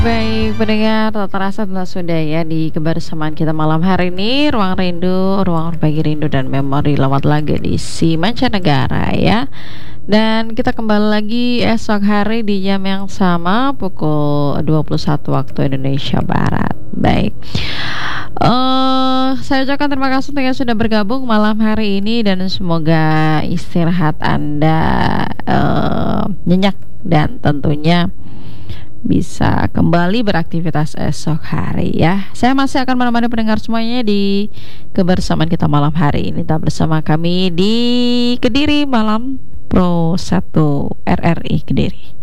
Baik, pendengar, tak terasa telah sudah ya di kebersamaan kita malam hari ini. Ruang Rindu, ruang berbagi rindu dan memori lewat lagu edisi mancanegara ya. Dan kita kembali lagi esok hari di jam yang sama pukul 21 waktu Indonesia Barat. Baik. Saya ucapkan terima kasih untuk yang sudah bergabung malam hari ini dan semoga istirahat Anda nyenyak dan tentunya bisa kembali beraktivitas esok hari ya. Saya masih akan menemani pendengar semuanya di kebersamaan kita malam hari ini. Tetap bersama kami di Kediri Malam Pro 1 RRI Kediri.